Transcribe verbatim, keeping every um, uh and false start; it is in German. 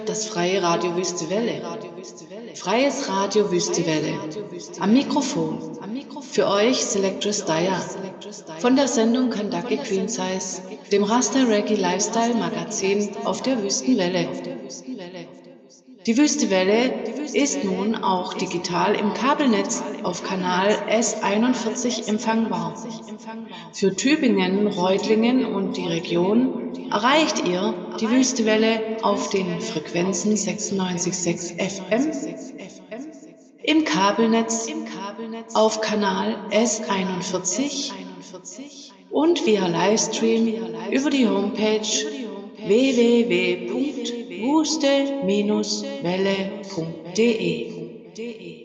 Das freie Radio Wüste Welle. Freies Radio Wüste Welle. Am Mikrofon. Für euch Selectress Daya. Von der Sendung Kentucky Queen Size, dem Rasta Reggae Lifestyle Magazin auf der Wüstenwelle. Die Wüstewelle ist nun auch digital im Kabelnetz auf Kanal S einundvierzig empfangbar. Für Tübingen, Reutlingen und die Region erreicht ihr die Wüstewelle auf den Frequenzen sechsundneunzig Komma sechs F M, im Kabelnetz auf Kanal S einundvierzig und via Livestream über die Homepage w w w punkt wuste Bindestrich welle punkt de.